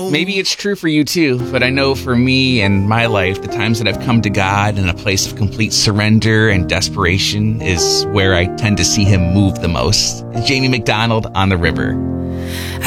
maybe it's true for you too, but I know for me and my life, the times that I've come to God in a place of complete surrender and desperation is where I tend to see him move the most. Jamie McDonald on the river.